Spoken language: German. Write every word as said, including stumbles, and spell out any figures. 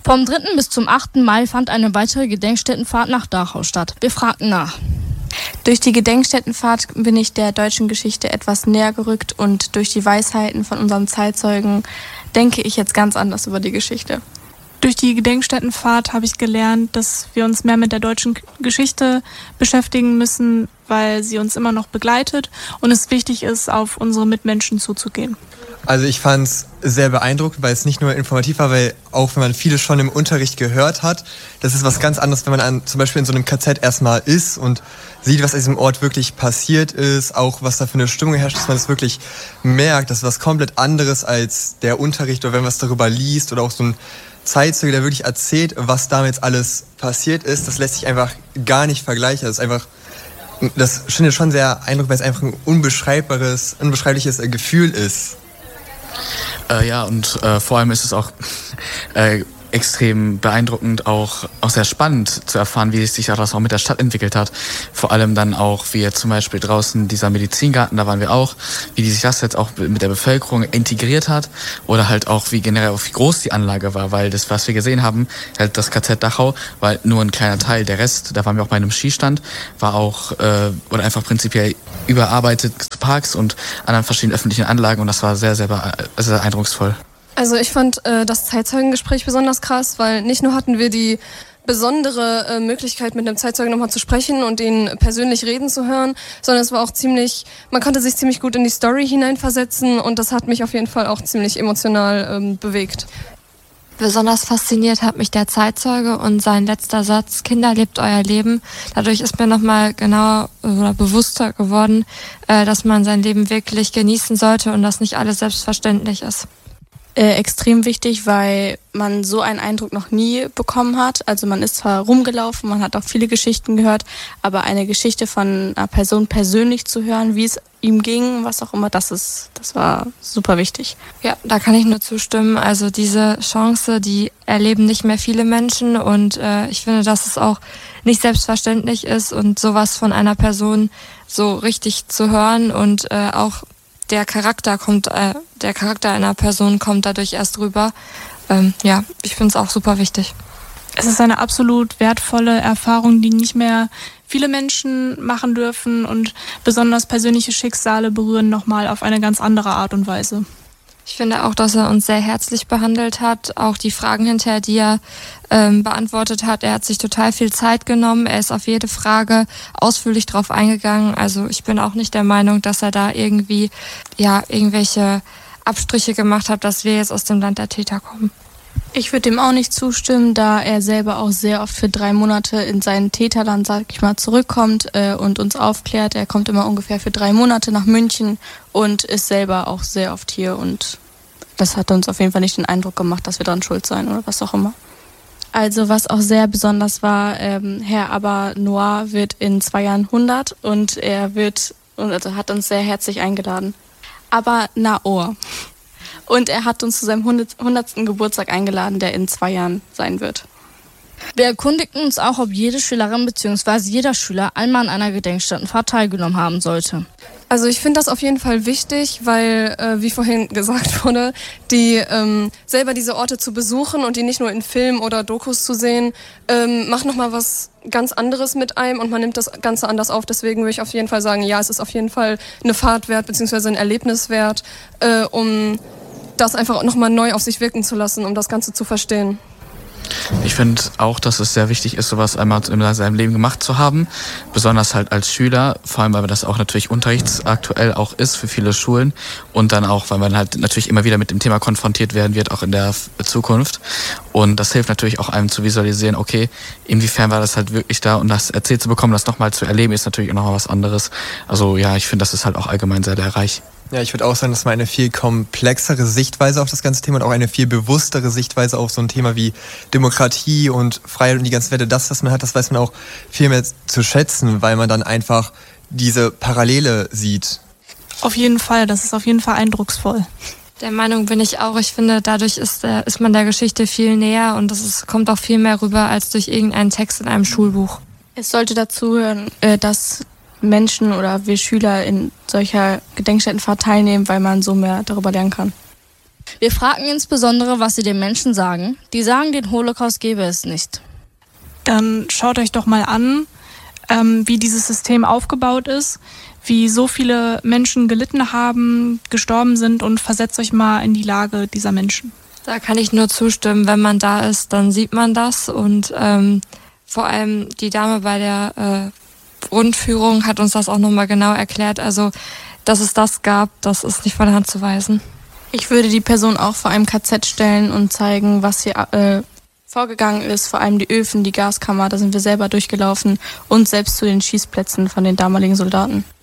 Vom dritten bis zum achten Mai fand eine weitere Gedenkstättenfahrt nach Dachau statt. Wir fragten nach. Durch die Gedenkstättenfahrt bin ich der deutschen Geschichte etwas näher gerückt und durch die Weisheiten von unseren Zeitzeugen denke ich jetzt ganz anders über die Geschichte. Durch die Gedenkstättenfahrt habe ich gelernt, dass wir uns mehr mit der deutschen Geschichte beschäftigen müssen, weil sie uns immer noch begleitet und es wichtig ist, auf unsere Mitmenschen zuzugehen. Also ich fand es sehr beeindruckend, weil es nicht nur informativ war, weil auch wenn man vieles schon im Unterricht gehört hat, das ist was ganz anderes, wenn man an, zum Beispiel in so einem K Z erstmal ist und sieht, was an diesem Ort wirklich passiert ist, auch was da für eine Stimmung herrscht, dass man es wirklich merkt, das ist was komplett anderes als der Unterricht oder wenn man was darüber liest oder auch so ein Zeitzeuge, der wirklich erzählt, was damals alles passiert ist, das lässt sich einfach gar nicht vergleichen. Das ist einfach, das finde ich schon sehr eindrucksvoll, weil es einfach ein unbeschreibbares, unbeschreibliches Gefühl ist. Äh, ja, und äh, vor allem ist es auch äh, extrem beeindruckend, auch, auch sehr spannend zu erfahren, wie sich das auch mit der Stadt entwickelt hat. Vor allem dann auch, wie jetzt zum Beispiel draußen dieser Medizingarten, da waren wir auch, wie die sich das jetzt auch mit der Bevölkerung integriert hat oder halt auch, wie generell auch wie groß die Anlage war, weil das, was wir gesehen haben, halt das K Z Dachau war nur ein kleiner Teil. Der Rest, da waren wir auch bei einem Skistand, war auch, äh, oder einfach prinzipiell überarbeitet Parks und anderen verschiedenen öffentlichen Anlagen und das war sehr, sehr, bee- sehr eindrucksvoll. Also ich fand äh, das Zeitzeugengespräch besonders krass, weil nicht nur hatten wir die besondere äh, Möglichkeit, mit einem Zeitzeugen nochmal zu sprechen und ihn persönlich reden zu hören, sondern es war auch ziemlich, man konnte sich ziemlich gut in die Story hineinversetzen und das hat mich auf jeden Fall auch ziemlich emotional ähm, bewegt. Besonders fasziniert hat mich der Zeitzeuge und sein letzter Satz, Kinder, lebt euer Leben. Dadurch ist mir nochmal genauer oder bewusster geworden, äh, dass man sein Leben wirklich genießen sollte und dass nicht alles selbstverständlich ist. Äh, extrem wichtig, weil man so einen Eindruck noch nie bekommen hat. Also man ist zwar rumgelaufen, man hat auch viele Geschichten gehört, aber eine Geschichte von einer Person persönlich zu hören, wie es ihm ging, was auch immer, das ist, das war super wichtig. Ja, da kann ich nur zustimmen. Also diese Chance, die erleben nicht mehr viele Menschen und äh, ich finde, dass es auch nicht selbstverständlich ist und sowas von einer Person so richtig zu hören und äh, auch der Charakter kommt, äh, der Charakter einer Person kommt dadurch erst rüber. Ähm, ja, ich finde es auch super wichtig. Es ist eine absolut wertvolle Erfahrung, die nicht mehr viele Menschen machen dürfen und besonders persönliche Schicksale berühren nochmal auf eine ganz andere Art und Weise. Ich finde auch, dass er uns sehr herzlich behandelt hat. Auch die Fragen hinterher, die er ähm, beantwortet hat. Er hat sich total viel Zeit genommen. Er ist auf jede Frage ausführlich drauf eingegangen. Also ich bin auch nicht der Meinung, dass er da irgendwie ja irgendwelche Abstriche gemacht hat, dass wir jetzt aus dem Land der Täter kommen. Ich würde dem auch nicht zustimmen, da er selber auch sehr oft für drei Monate in sein Täterland, sag ich mal, zurückkommt äh, und uns aufklärt. Er kommt immer ungefähr für drei Monate nach München und ist selber auch sehr oft hier und das hat uns auf jeden Fall nicht den Eindruck gemacht, dass wir daran schuld sein oder was auch immer. Also was auch sehr besonders war, ähm, Herr Aber-Noir wird in zwei Jahren hundert und er wird, also hat uns sehr herzlich eingeladen. Aber-Naor. Und er hat uns zu seinem hundertsten Geburtstag eingeladen, der in zwei Jahren sein wird. Wir erkundigten uns auch, ob jede Schülerin bzw. jeder Schüler einmal an einer Gedenkstättenfahrt teilgenommen haben sollte. Also ich finde das auf jeden Fall wichtig, weil, äh, wie vorhin gesagt wurde, die ähm, selber diese Orte zu besuchen und die nicht nur in Filmen oder Dokus zu sehen, ähm, macht nochmal was ganz anderes mit einem und man nimmt das Ganze anders auf. Deswegen würde ich auf jeden Fall sagen, ja, es ist auf jeden Fall eine Fahrt wert bzw. ein Erlebnis wert, äh, um das einfach nochmal neu auf sich wirken zu lassen, um das Ganze zu verstehen. Ich finde auch, dass es sehr wichtig ist, sowas einmal in seinem Leben gemacht zu haben. Besonders halt als Schüler, vor allem weil das auch natürlich unterrichtsaktuell auch ist für viele Schulen und dann auch, weil man halt natürlich immer wieder mit dem Thema konfrontiert werden wird, auch in der Zukunft. Und das hilft natürlich auch einem zu visualisieren, okay, inwiefern war das halt wirklich da und das erzählt zu bekommen, das nochmal zu erleben, ist natürlich auch noch was anderes. Also ja, ich finde, das ist halt auch allgemein sehr lehrreich. Ja, ich würde auch sagen, dass man eine viel komplexere Sichtweise auf das ganze Thema und auch eine viel bewusstere Sichtweise auf so ein Thema wie Demokratie und Freiheit und die ganzen Werte, das, was man hat, das weiß man auch viel mehr zu schätzen, weil man dann einfach diese Parallele sieht. Auf jeden Fall, das ist auf jeden Fall eindrucksvoll. Der Meinung bin ich auch. Ich finde, dadurch ist, äh, ist man der Geschichte viel näher und das ist, kommt auch viel mehr rüber als durch irgendeinen Text in einem Schulbuch. Es sollte dazuhören, äh, dass Menschen oder wir Schüler in solcher Gedenkstättenfahrt teilnehmen, weil man so mehr darüber lernen kann. Wir fragen insbesondere, was sie den Menschen sagen. Die sagen, den Holocaust gäbe es nicht. Dann schaut euch doch mal an, ähm, wie dieses System aufgebaut ist, wie so viele Menschen gelitten haben, gestorben sind und versetzt euch mal in die Lage dieser Menschen. Da kann ich nur zustimmen, wenn man da ist, dann sieht man das und ähm, vor allem die Dame bei der äh, Rundführung hat uns das auch nochmal genau erklärt, also dass es das gab, das ist nicht von der Hand zu weisen. Ich würde die Person auch vor einem K Z stellen und zeigen, was hier äh, vorgegangen ist, vor allem die Öfen, die Gaskammer, da sind wir selber durchgelaufen und selbst zu den Schießplätzen von den damaligen Soldaten.